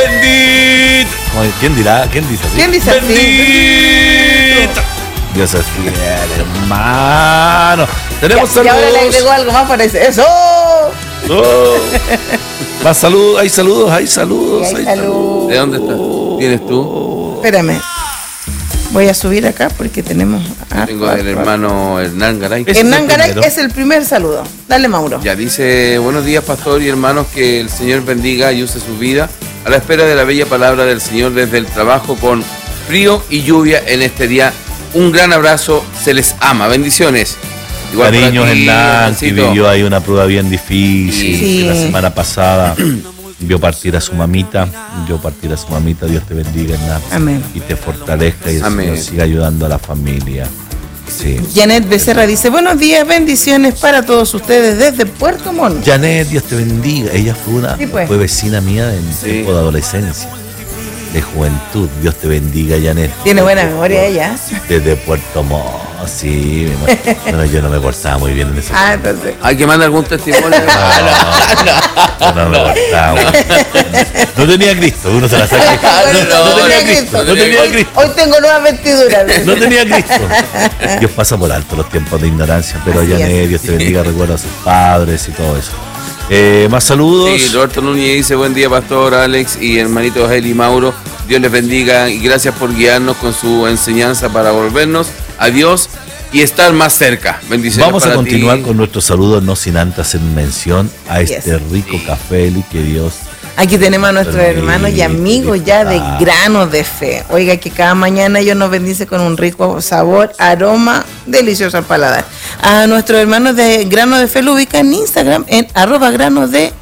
Bendito. ¿Quién dirá? ¿Quién dice así? ¿Quién dice así? Bendito. Dios es fiel, hermano. Tenemos Y saludos. ahora le agregó algo más, parece. ¡Eso! Oh. Más saludos, hay saludos, hay saludos. Sí, hay saludos. ¿De dónde estás? ¿Tienes tú? Espérame. Voy a subir acá porque tenemos... Tengo al hermano Hernán Garay. Hernán Garay es el primer saludo. Dale, Mauro. Ya dice, buenos días, pastor y hermanos, que el Señor bendiga y use su vida a la espera de la bella palabra del Señor desde el trabajo con frío y lluvia en este día. Un gran abrazo, se les ama. Bendiciones. Igual Cariños, por aquí, Hernán, que Juancito. vivió ahí una prueba bien difícil. Sí. Que la semana pasada vio partir a su mamita. Dios te bendiga, Hernán. Amén. Y te fortalezca y el Amén. Señor siga ayudando a la familia. Sí. Janet Becerra dice, buenos días, bendiciones para todos ustedes desde Puerto Montt. Janet, Dios te bendiga. Ella fue Sí, pues. fue vecina mía en tiempo de adolescencia, de juventud. Dios te bendiga, Janet. Tiene buena memoria ella. Desde Puerto Montt, sí. Bueno, yo no me portaba muy bien en ese Ah, entonces. Hay que mandar algún testimonio. no me portaba muy bien. No tenía Cristo, uno se la saca. No tenía Cristo, no tenía Cristo. Hoy tengo nuevas vestiduras. No tenía Cristo. Dios pasa por alto los tiempos de ignorancia, pero Así Janet, es. Dios te bendiga, recuerda a sus padres y todo eso. Más saludos. Sí, Roberto Núñez dice, buen día, pastor Alex y hermanito Eli Mauro. Dios les bendiga y gracias por guiarnos con su enseñanza para volvernos a Dios y estar más cerca. Bendiciones. Vamos a para continuar ti. con nuestros saludos, no sin antes hacer mención a Así este rico café, Eli, que Dios. Aquí tenemos a nuestros hermanos y amigos ya de Granos de Fe. Oiga, que cada mañana ellos nos bendice con un rico sabor, aroma, delicioso al paladar. A nuestros hermanos de Granos de Fe lo ubican en Instagram en @granosde_fe,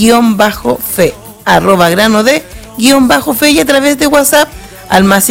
@granosde_fe y a través de WhatsApp al más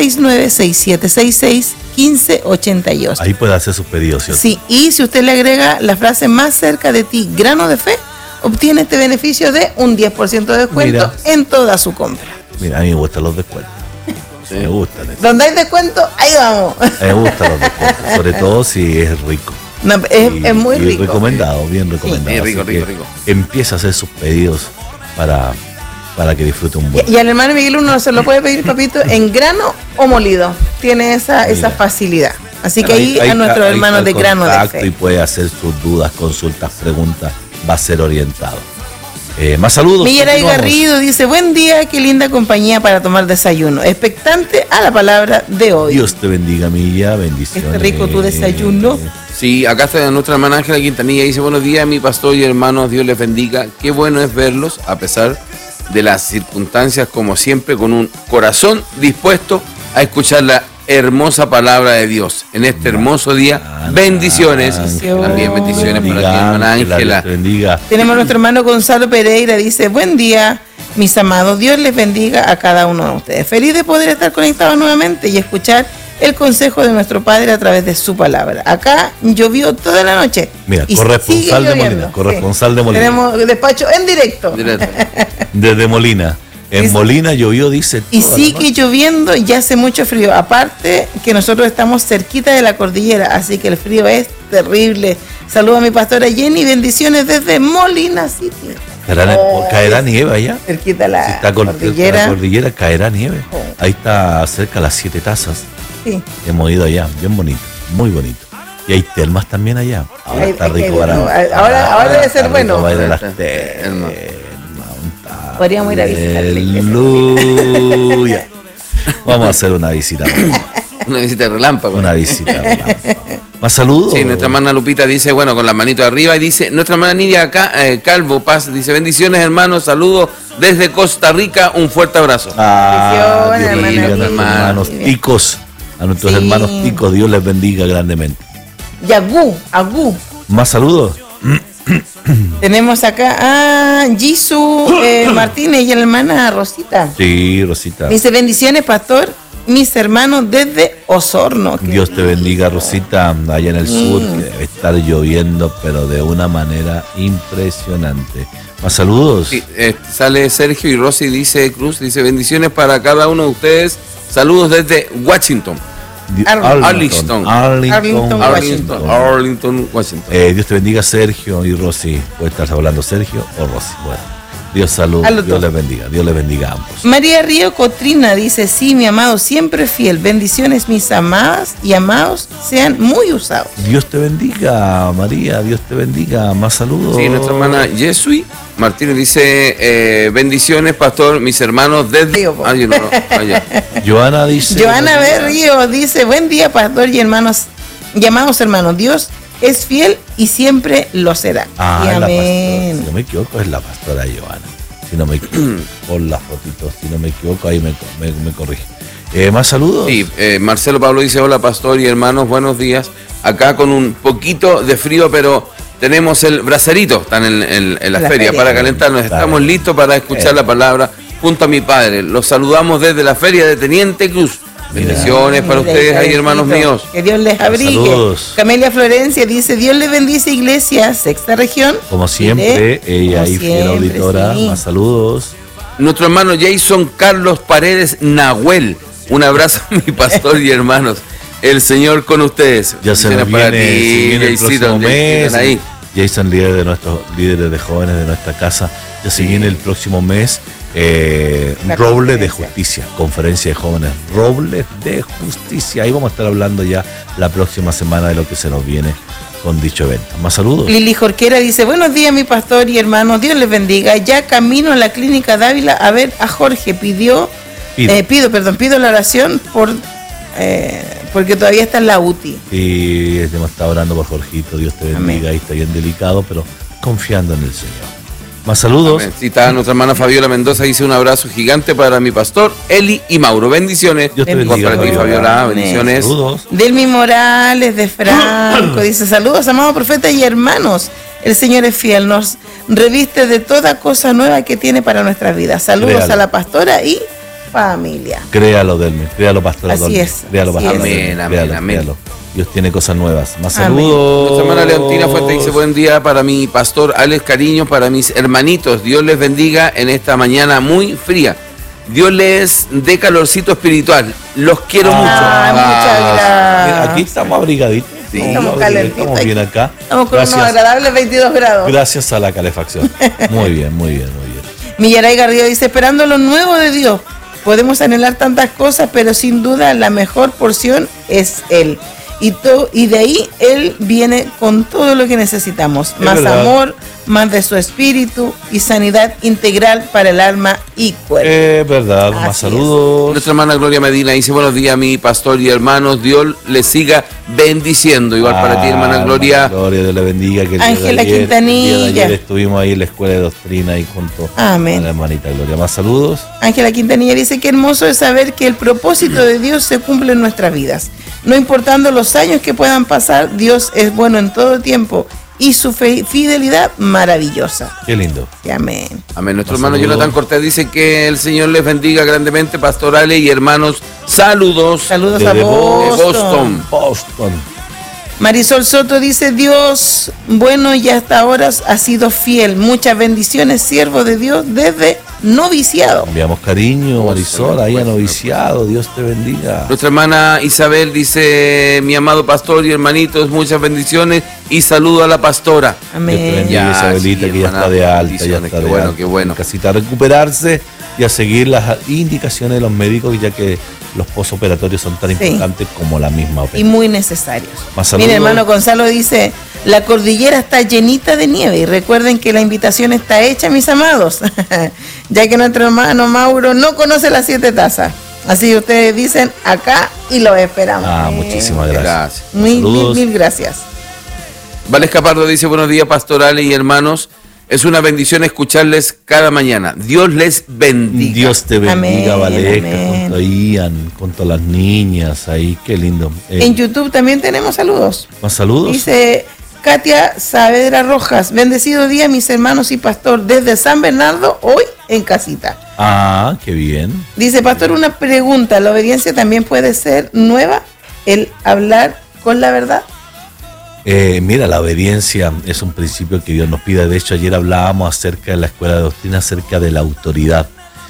569-6766-1588. Ahí puede hacer sus pedidos, ¿cierto? Sí, y si usted le agrega la frase más cerca de ti, Grano de Fe, obtiene este beneficio de un 10% de descuento Mira. en toda su compra. Mira, a mí me gustan los descuentos. Sí. Me gustan. Donde hay descuento, ahí vamos. Me gustan los descuentos, sobre todo si es rico. No, es muy Y rico. recomendado, bien recomendado. Sí, rico, Así rico, que rico. Empieza a hacer sus pedidos para que disfrute un buen. Y al hermano Miguel uno se lo puede pedir, papito, en grano o molido. Tiene esa facilidad. Así que ahí a nuestros hermanos está de el Grano de contacto y Fe. puede hacer sus dudas, consultas, preguntas. Va a ser orientado. Más saludos. Millaray continuamos. Garrido dice, buen día, qué linda compañía para tomar desayuno. Expectante a la palabra de hoy. Dios te bendiga, Milla. Bendiciones. Este rico tu desayuno. Sí, acá está nuestra hermana Ángela Quintanilla. Dice, buenos días, mi pastor y hermanos. Dios les bendiga. Qué bueno es verlos a pesar de las circunstancias, como siempre, con un corazón dispuesto a escuchar la hermosa palabra de Dios en este hermoso día. Bendiciones. También bendiciones para ti, hermana Dios Ángela. te bendiga. Tenemos a nuestro hermano Gonzalo Pereira, dice, buen día, mis amados, Dios les bendiga a cada uno de ustedes. Feliz de poder estar conectados nuevamente y escuchar el consejo de nuestro Padre a través de su palabra. Acá llovió toda la noche. Mira, y corresponsal sigue de lloviendo. Molina, corresponsal de Molina. Tenemos despacho en directo. Directo. Desde Molina. En Dice- Molina llovió, dice. Y toda la sigue noche. lloviendo y hace mucho frío. Aparte que nosotros estamos cerquita de la cordillera, así que el frío es terrible. Saludo a mi pastora Jenny, bendiciones desde Molina City. Caerá nieve allá. Cerquita de la Si está con cordillera. la cordillera, caerá nieve. Oh. Ahí está cerca las 7 tazas. Sí. Hemos ido allá, bien bonito, muy bonito. Y hay termas también allá. Ahora Hay- está hay que rico ir, para. ¿no? Ahora debe ser está bueno. rico para ir a las Termas. termas. Podríamos ir a visitar la iglesia. Aleluya. Vamos a hacer una visita. Una visita de relámpago. Una visita. ¿Más saludos? Sí, nuestra hermana Lupita dice, bueno, con las manitos arriba, y dice, nuestra hermana Nidia acá, Calvo Paz, dice, bendiciones hermanos, saludos desde Costa Rica, un fuerte abrazo. Ah, Bendiciones, Dios bendiga a hermana nuestros Lidia. hermanos ticos. A nuestros Sí. hermanos ticos, Dios les bendiga grandemente. Yagú, Agú. ¿Más saludos? Tenemos acá a Gisu Martínez y la hermana Rosita. Sí, Rosita. Dice, bendiciones, pastor, mis hermanos desde Osorno. Qué Dios te rico. bendiga, Rosita, allá en el sur, que debe estar lloviendo, pero de una manera impresionante. ¿Más saludos? Sí, sale Sergio y Rosy dice, Cruz, dice, bendiciones para cada uno de ustedes, saludos desde Washington. Arlington, Arlington, Washington. Dios te bendiga, Sergio y Rosy. Puede estar hablando Sergio o Rosy. Bueno, Dios salud, A los Dios dos. les bendiga a ambos. María Río Cotrina dice, sí, mi amado, siempre fiel. Bendiciones, mis amadas y amados, sean muy usados. Dios te bendiga, María, Dios te bendiga. Más saludos. Sí, nuestra hermana Yesui Martínez dice, bendiciones, pastor, mis hermanos desde... Río, po. Ay, no, ya. Joana dice. Joana B. Río dice, buen día, pastor y hermanos, llamados hermanos. Dios es fiel y siempre lo será. Ah, Y la pastora, amén. si no me equivoco, es la pastora Joana. Si no me equivoco, por las fotitos, si no me equivoco, ahí me corrige. ¿Más saludos? Sí, Marcelo Pablo dice, hola, pastor y hermanos, buenos días. Acá con un poquito de frío, pero tenemos el bracerito, están en la feria para calentarnos. Estamos listos para escuchar la palabra junto a mi padre. Los saludamos desde la feria de Teniente Cruz. Bendiciones para ustedes ahí, hermanos míos. Que Dios les abrigue. Saludos. Camelia Florencia dice, Dios les bendice, iglesia, sexta región. Como siempre, ella ahí, fiel auditora. sí. Más saludos. Nuestro hermano Jason Carlos Paredes Nahuel. Un abrazo, mi pastor y hermanos. El Señor con ustedes. Ya se nos Bendiciones viene, se viene el próximo mes. Ahí. Jason, líder de nuestros líderes de jóvenes de nuestra casa. Ya se viene el próximo mes. La Roble de conferencia. Justicia, conferencia de jóvenes, Roble de Justicia. Ahí vamos a estar hablando ya la próxima semana de lo que se nos viene con dicho evento. Más saludos. Lili Jorquera dice, buenos días mi pastor y hermanos, Dios les bendiga. Ya camino a la clínica Dávila a ver a Jorge. Pido la oración porque todavía está en la UTI. Y hemos estado orando por Jorgito, Dios te bendiga. Amén. Ahí está bien delicado, pero confiando en el Señor. Más saludos. Amén. Sí, está nuestra hermana Fabiola Mendoza, dice un abrazo gigante para mi pastor, Eli y Mauro. Bendiciones. Dios te Igual bendiga, para ti, Fabiola. Fabiola. Amén. Bendiciones. Saludos. Delmi Morales de Franco dice, saludos amados profetas y hermanos. El Señor es fiel, nos reviste de toda cosa nueva que tiene para nuestras vidas. Saludos Créalo. a la pastora y familia. Créalo, Delmi. Créalo, pastor. Así Delmi. es, Créalo, así pastor. es. Delmi. Amén, amén, Créalo, amén. créalo. Dios tiene cosas nuevas. Más Amén. saludos. Nuestra hermana Leontina Fuente dice, buen día para mi pastor Alex, cariño para mis hermanitos. Dios les bendiga en esta mañana muy fría. Dios les dé calorcito espiritual. Los quiero mucho. Muchas gracias. Mira, aquí estamos abrigaditos. Sí. Estamos calentitos. Estamos bien acá. Estamos con Gracias. unos agradables 22 grados. Gracias a la calefacción. Muy bien, muy bien, muy bien. Millaray Garrido dice, esperando lo nuevo de Dios. Podemos anhelar tantas cosas, pero sin duda la mejor porción es Él. Y de ahí Él viene con todo lo que necesitamos. Más verdad. amor, más de su espíritu y sanidad integral para el alma y cuerpo. Es verdad, Así más es. saludos. Nuestra hermana Gloria Medina dice, buenos días mi pastor y hermanos. Dios les siga bendiciendo. Igual para ti, hermana Gloria. Gloria, Dios le bendiga. Que el día de Ángela ayer- Quintanilla. el día de ayer estuvimos ahí en la escuela de doctrina y junto Amén. a la hermanita Gloria. Más saludos. Ángela Quintanilla dice que hermoso es saber que el propósito de Dios se cumple en nuestras vidas. No importando los años que puedan pasar, Dios es bueno en todo tiempo y su fidelidad maravillosa. Qué lindo. Y amén. Amén. Nuestro Un hermano saludo. Jonathan Cortés dice que el Señor les bendiga grandemente, pastorales y hermanos. Saludos. Saludos a Desde Boston. Boston. Marisol Soto dice, Dios bueno y hasta ahora ha sido fiel. Muchas bendiciones, siervo de Dios, desde noviciado. Enviamos cariño, Marisol, ahí a Pues, noviciado. Dios te bendiga. Nuestra hermana Isabel dice, mi amado pastor y hermanitos, muchas bendiciones y saludo a la pastora. Dios te Amén. bendiga, Ya, Isabelita, sí, que ya hermana, está de alta. Ya bendiciones, está qué de bueno, alta. qué bueno. Casita a recuperarse y a seguir las indicaciones de los médicos, ya que los posoperatorios son tan Sí. importantes como la misma Y operación. muy necesarios. Más saludos. Mire, hermano Gonzalo dice, la cordillera está llenita de nieve y recuerden que la invitación está hecha, mis amados, ya que nuestro hermano Mauro no conoce las 7 tazas. Así que ustedes dicen acá y los esperamos. Muchísimas gracias. Gracias. Saludos. Mil gracias. Valesca Pardo dice, buenos días pastorales y hermanos. Es una bendición escucharles cada mañana. Dios les bendiga. Dios te bendiga, Amén, Valesca, amén. junto a Ian, junto a las niñas, ahí, qué lindo. En YouTube también tenemos saludos. ¿Más saludos? Dice Katia Saavedra Rojas, bendecido día mis hermanos y pastor desde San Bernardo, hoy en casita. Ah, qué bien. Dice, pastor, una pregunta, ¿la obediencia también puede ser nueva? ¿El hablar con la verdad? Mira, la obediencia es un principio que Dios nos pide. De hecho, ayer hablábamos acerca de la escuela de doctrina, acerca de la autoridad.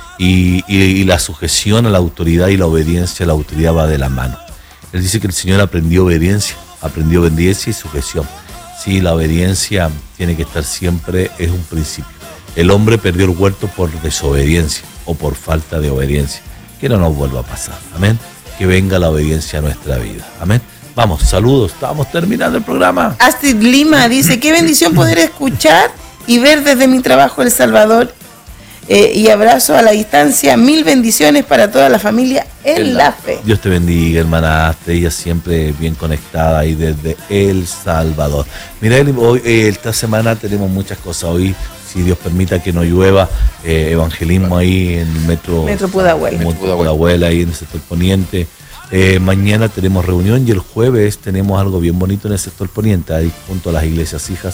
Y la sujeción a la autoridad y la obediencia a la autoridad va de la mano. Él dice que el Señor aprendió obediencia y sujeción. Sí, la obediencia tiene que estar siempre, es un principio. El hombre perdió el huerto por desobediencia o por falta de obediencia. Que no nos vuelva a pasar. Amén. Que venga la obediencia a nuestra vida. Amén. Vamos, saludos. Estamos terminando el programa. Astrid Lima dice, qué bendición poder escuchar y ver desde mi trabajo El Salvador. Y abrazo a la distancia. 1000 bendiciones para toda la familia en la fe. Dios te bendiga, hermana Astrid. Ella siempre bien conectada ahí desde El Salvador. Mira, hoy, esta semana tenemos muchas cosas. Hoy, si Dios permita que no llueva, evangelismo ahí en el Metro Pudahuel, ahí en el sector poniente. Mañana tenemos reunión y el jueves tenemos algo bien bonito en el sector poniente, ahí junto a las iglesias hijas.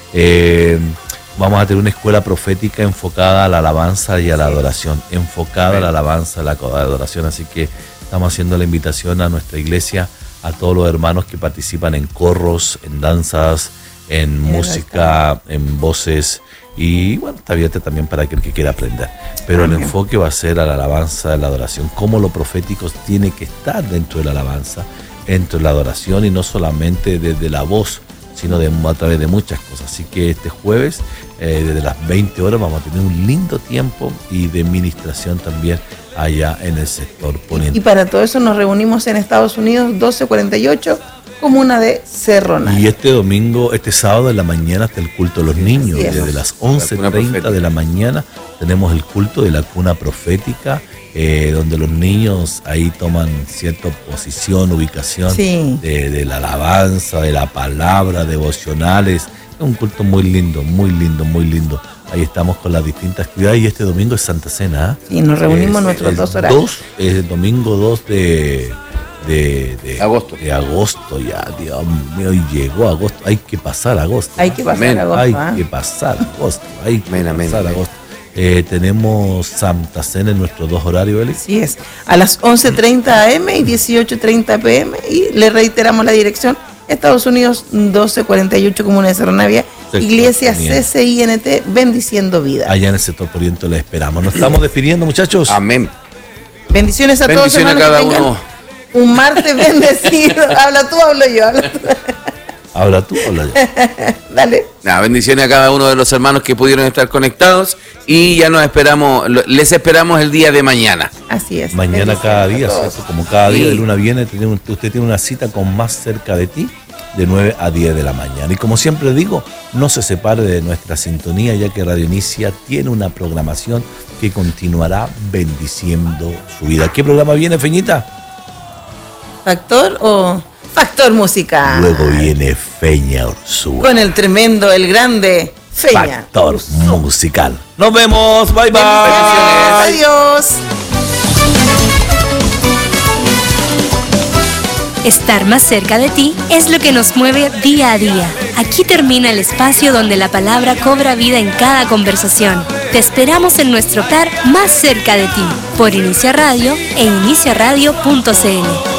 Vamos a tener una escuela profética enfocada a la alabanza y a la adoración, enfocada a la alabanza, a la adoración. Así que estamos haciendo la invitación a nuestra iglesia, a todos los hermanos que participan en corros, en danzas, en música, en voces. Y bueno, está abierta también para aquel que quiera aprender. Pero el enfoque va a ser a la alabanza, a la adoración. Cómo lo profético tiene que estar dentro de la alabanza, dentro de la adoración y no solamente desde la voz, sino a través de muchas cosas. Así que este jueves, desde las 20 horas, vamos a tener un lindo tiempo y de ministración también allá en el sector poniente. Y para todo eso nos reunimos en Estados Unidos, 1248, comuna de Cerro Navia. Y este sábado en la mañana está el culto de los niños. Desde las 11:30 de la mañana tenemos el culto de la cuna profética, donde los niños ahí toman cierta posición, ubicación de la alabanza, de la palabra, devocionales. Es un culto muy lindo, muy lindo, muy lindo. Ahí estamos con las distintas actividades y este domingo es Santa Cena. Y nos reunimos nuestros 2 horarios. Es el domingo 2 de agosto. De agosto ya, Dios mío, llegó agosto. Hay que pasar agosto. Hay que pasar agosto. Hay que pasar agosto. Hay que pasar agosto. Tenemos Santa Cena en nuestros 2 horarios, Eli. Sí es, a las 11:30 AM y 18:30 PM. Y le reiteramos la dirección: Estados Unidos 1248, comuna de Cerro Navia, Iglesia CCINT, bendiciendo vida. Allá en el sector poniente le esperamos. Nos estamos despidiendo, muchachos. Amén. Bendiciones a todos. Bendiciones a cada uno. Un martes bendecido. Habla tú, hablo yo. Habla tú, habla yo. Dale. Bendiciones a cada uno de los hermanos que pudieron estar conectados y ya les esperamos el día de mañana. Así es. Mañana cada día, ¿cierto? Como cada día de luna viene, usted tiene una cita con Más Cerca de Ti de 9 a 10 de la mañana. Y como siempre digo, no se separe de nuestra sintonía, ya que Radio Inicia tiene una programación que continuará bendiciendo su vida. ¿Qué programa viene, Feñita? ¿Factor o Factor Musical? Luego viene Feña Ursúa. Con el tremendo, el grande Feña. Factor Musical. Nos vemos. Bye, bye. Adiós. Estar más cerca de ti es lo que nos mueve día a día. Aquí termina el espacio donde la palabra cobra vida en cada conversación. Te esperamos en nuestro estar más cerca de ti, por Inicia Radio e iniciaradio.cl.